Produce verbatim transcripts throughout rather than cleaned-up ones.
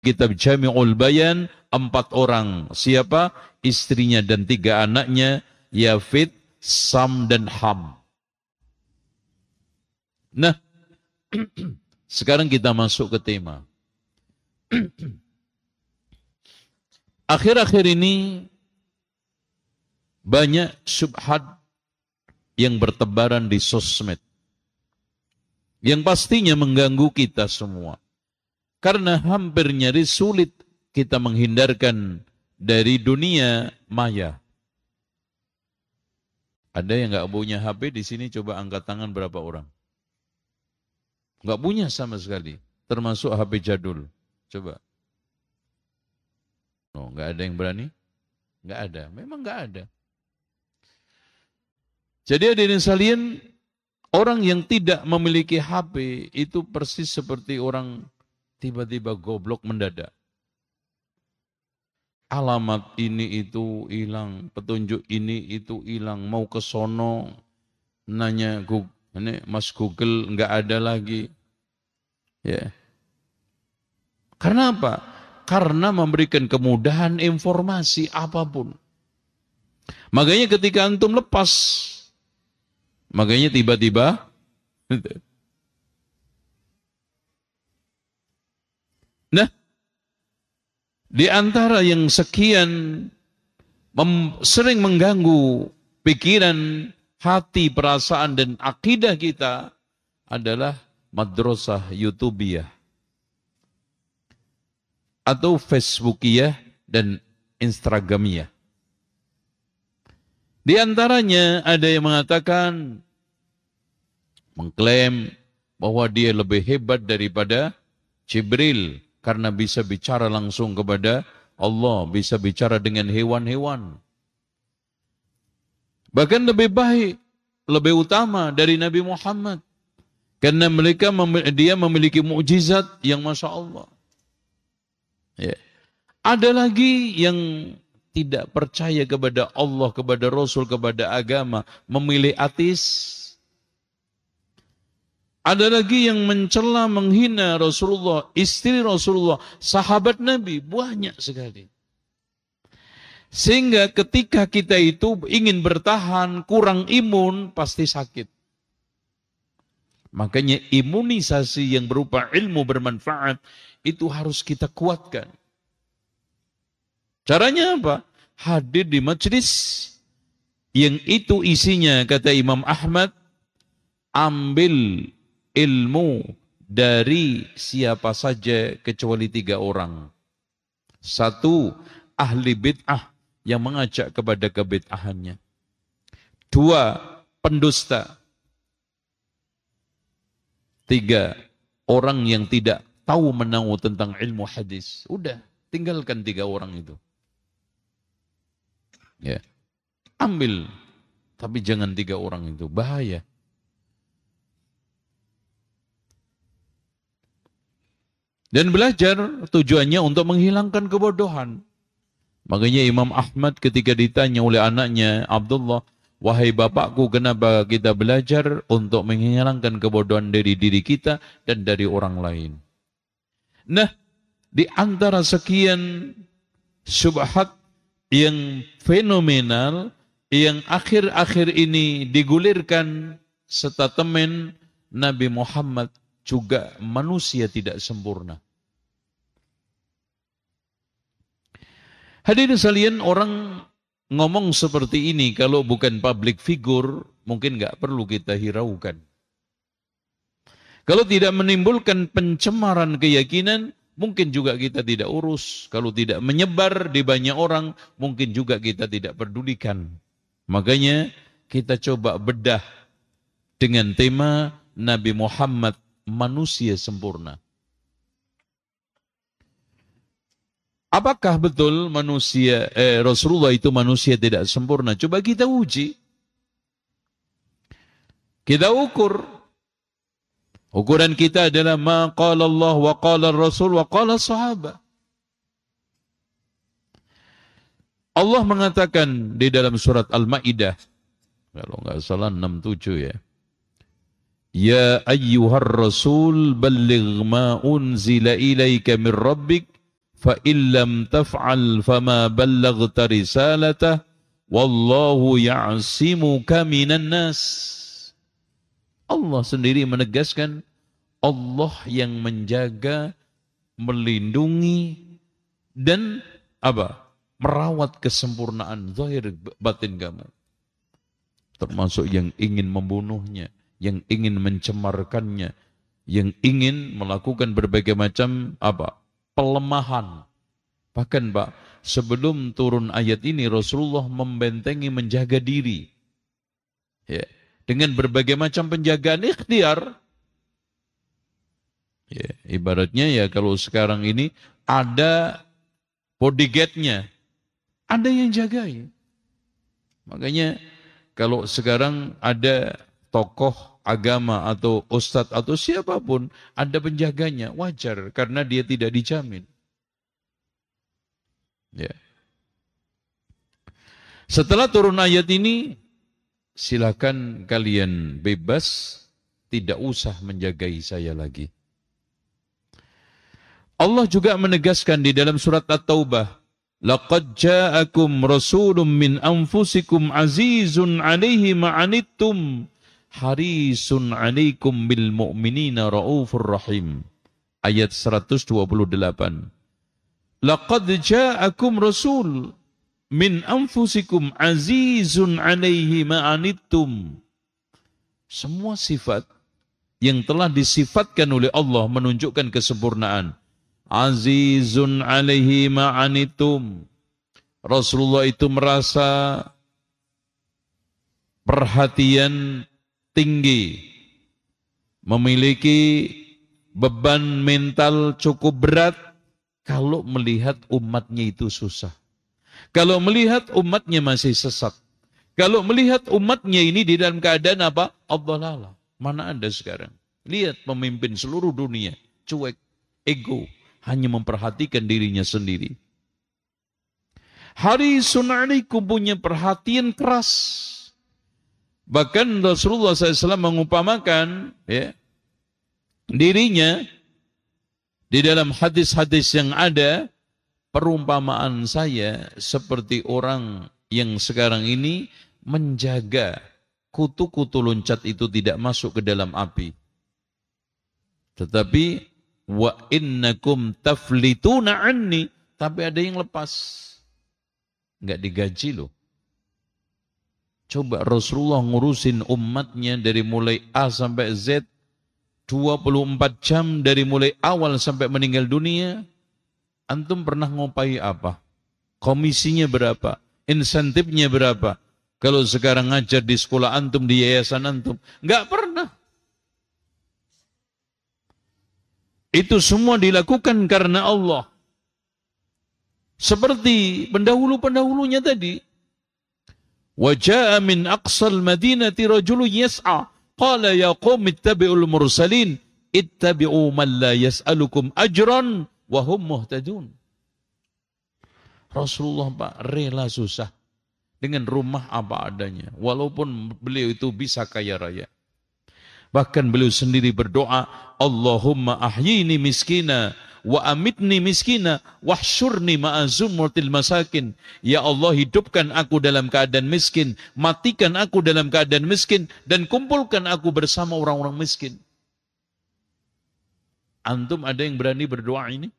kitab Jami'ul Bayan, empat orang. Siapa? Istrinya dan tiga anaknya, Yafid, Sam, dan Ham. Nah, sekarang kita masuk ke tema. Akhir-akhir ini banyak syubhat yang bertebaran di sosmed, yang pastinya mengganggu kita semua. Karena hampir nyaris sulit kita menghindarkan dari dunia maya. Ada yang nggak punya H P di sini? Coba angkat tangan berapa orang? Nggak punya sama sekali, termasuk H P jadul. Coba. Oh, nggak ada yang berani? Nggak ada, memang nggak ada. Jadi hadirin sekalian, orang yang tidak memiliki H P itu persis seperti orang tiba-tiba goblok mendadak. Alamat ini itu hilang, petunjuk ini itu hilang, mau ke sono, nanya Google, ini Mas Google nggak ada lagi. Ya. Karena apa? Karena memberikan kemudahan informasi apapun. Makanya ketika antum lepas, makanya tiba-tiba nah, di antara yang sekian mem, sering mengganggu pikiran, hati, perasaan, dan akidah kita adalah madrasah YouTubiah atau Facebookiyah dan Instagramiyah. Di antaranya ada yang mengatakan, mengklaim bahwa dia lebih hebat daripada Jibril karena bisa bicara langsung kepada Allah, bisa bicara dengan hewan-hewan. Bahkan lebih baik, lebih utama dari Nabi Muhammad. Karena mereka dia memiliki mukjizat yang Masya Allah. Ya. Ada lagi yang tidak percaya kepada Allah, kepada Rasul, kepada agama, memilih ateis. Ada lagi yang mencela, menghina Rasulullah, istri Rasulullah, sahabat Nabi, banyak sekali. Sehingga ketika kita itu ingin bertahan, kurang imun, pasti sakit. Makanya imunisasi yang berupa ilmu bermanfaat, itu harus kita kuatkan. Caranya apa? Hadir di majlis yang itu isinya, kata Imam Ahmad, ambil ilmu dari siapa saja kecuali tiga orang. Satu, ahli bid'ah yang mengajak kepada kebid'ahannya. Dua, pendusta. Tiga, orang yang tidak tahu menahu tentang ilmu hadis. Udah, tinggalkan tiga orang itu. Ya, ambil, tapi jangan tiga orang itu, bahaya. Dan belajar tujuannya untuk menghilangkan kebodohan. Makanya Imam Ahmad ketika ditanya oleh anaknya Abdullah, wahai bapakku, kenapa kita belajar? Untuk menghilangkan kebodohan dari diri kita dan dari orang lain. Nah, di antara sekian syubhat yang fenomenal, yang akhir-akhir ini digulirkan statement Nabi Muhammad juga manusia tidak sempurna. Hadirin sekalian, orang ngomong seperti ini kalau bukan public figure, mungkin nggak perlu kita hiraukan. Kalau tidak menimbulkan pencemaran keyakinan, mungkin juga kita tidak urus. Kalau tidak menyebar di banyak orang, mungkin juga kita tidak pedulikan. Makanya kita coba bedah dengan tema Nabi Muhammad manusia sempurna. Apakah betul manusia eh, Rasulullah itu manusia tidak sempurna? Coba kita uji. Kita ukur. Ukuran kita adalah ma qala Allah wa qala Rasul wa qala sahabat. Allah mengatakan di dalam surat Al-Maidah, kalau enggak salah enam puluh tujuh ya. Ya ayyuhar rasul balligh ma unzila ilaika min rabbik fa illam taf'al fama ballaghta risalatah wallahu ya'simuka minan nas. Allah sendiri menegaskan, Allah yang menjaga, melindungi dan apa? Merawat kesempurnaan zahir batin kamu. Termasuk yang ingin membunuhnya, yang ingin mencemarkannya, yang ingin melakukan berbagai macam apa? Pelemahan. Bahkan Pak, sebelum turun ayat ini Rasulullah membentengi, menjaga diri. Ya, dengan berbagai macam penjagaan ikhtiar. Ya, ibaratnya ya kalau sekarang ini ada bodyguard-nya, ada yang jagai. Makanya kalau sekarang ada tokoh agama atau ustadz atau siapapun, ada penjaganya, wajar karena dia tidak dijamin. Ya. Setelah turun ayat ini, silakan kalian bebas, tidak usah menjagai saya lagi. Allah juga menegaskan di dalam surat At-Taubah, laqad ja'akum rasulun min anfusikum azizun 'alaihi ma 'anittum harisun 'alaikum bil mu'minina raufur rahim. Ayat seratus dua puluh delapan. Laqad ja'akum rasul min anfusikum azizun 'alaihi ma 'anittum. Semua sifat yang telah disifatkan oleh Allah menunjukkan kesempurnaan. Azizun 'alaihi ma 'anittum. Rasulullah itu merasa perhatian tinggi, memiliki beban mental cukup berat kalau melihat umatnya itu susah. Kalau melihat umatnya masih sesat. Kalau melihat umatnya ini di dalam keadaan apa? Adhalala. Mana ada sekarang? Lihat pemimpin seluruh dunia, cuek, ego, hanya memperhatikan dirinya sendiri. Harisun 'alaikum, punya perhatian keras. Bahkan Rasulullah shallallahu alaihi wasallam mengumpamakan ya, dirinya di dalam hadis-hadis yang ada, perumpamaan saya seperti orang yang sekarang ini menjaga kutu-kutu loncat itu tidak masuk ke dalam api. Tetapi wa innakum taflituna anni, tapi ada yang lepas. Enggak digaji loh. Coba Rasulullah ngurusin umatnya dari mulai A sampai Z, dua puluh empat jam dari mulai awal sampai meninggal dunia. Antum pernah ngopai apa? Komisinya berapa? Insentifnya berapa? Kalau sekarang ngajar di sekolah antum, di yayasan antum, enggak pernah. Itu semua dilakukan karena Allah. Seperti pendahulu-pendahulunya tadi. Waja'a min aqsal madinati rajulun yas'a. Qala ya qawm ittabi'ul mursalin. Ittabi'u man la yas'alukum ajran wa hum muhtadun. Rasulullah Pak rela susah dengan rumah apa adanya. Walaupun beliau itu bisa kaya raya. Bahkan beliau sendiri berdoa, Allahumma ahyini miskina, wa amitni miskina, wahsyurni ma'azumurtil masakin. Ya Allah, hidupkan aku dalam keadaan miskin, matikan aku dalam keadaan miskin, dan kumpulkan aku bersama orang-orang miskin. Antum ada yang berani berdoa ini?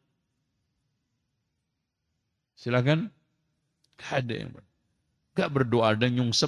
Silakan. Gak ada yang berdoa. Gak berdoa, ada nyungsep.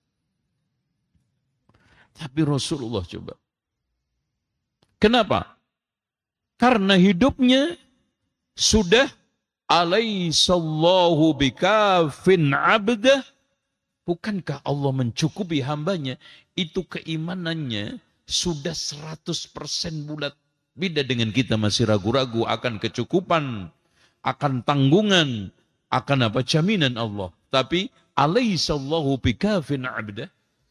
Tapi Rasulullah coba. Kenapa? Karena hidupnya sudah alaihissallahu bikafin abdah. Bukankah Allah mencukupi hambanya? Itu keimanannya sudah seratus persen bulat. Beda dengan kita masih ragu-ragu akan kecukupan, akan tanggungan, akan apa jaminan Allah. Tapi alaihissallahu bikafin abdah.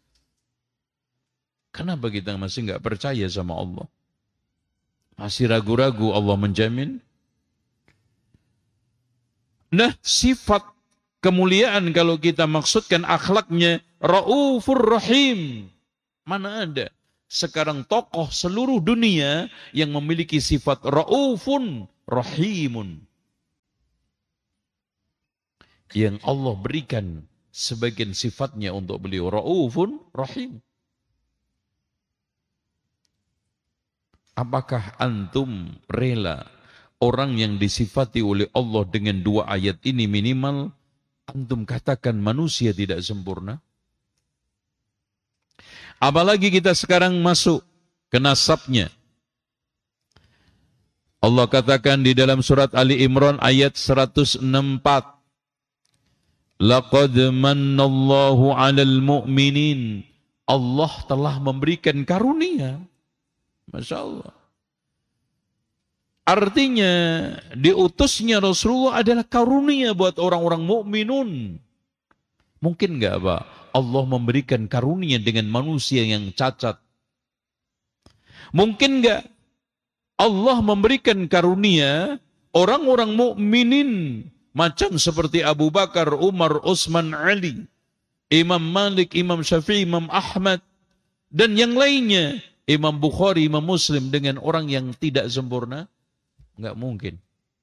Kenapa kita masih enggak percaya sama Allah? Masih ragu-ragu Allah menjamin? Nah, sifat kemuliaan kalau kita maksudkan akhlaknya Raufur Rahim. Mana ada sekarang tokoh seluruh dunia yang memiliki sifat Raufun Rahimun. yang Allah berikan sebagian sifatnya untuk beliau. Ra'ufun Rahim. Apakah antum rela orang yang disifati oleh Allah dengan dua ayat ini minimal, antum katakan manusia tidak sempurna? Apalagi kita sekarang masuk ke nasabnya. Allah katakan di dalam surat Ali Imran ayat seratus enam puluh empat. Laqad mannallahu 'alal mu'minin. Allah telah memberikan karunia. Masya Allah. Artinya diutusnya Rasulullah adalah karunia buat orang-orang mukminun. Mungkin enggak Pak? Allah memberikan karunia dengan manusia yang cacat. Mungkin enggak Allah memberikan karunia orang-orang mukminin macam seperti Abu Bakar, Umar, Utsman, Ali, Imam Malik, Imam Syafi'i, Imam Ahmad, dan yang lainnya, Imam Bukhari, Imam Muslim, dengan orang yang tidak sempurna? Enggak mungkin.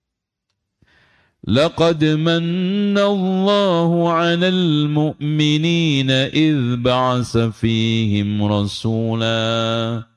Laqad manna Allahu 'alal mu'minina idh ba'atsa fihim rasula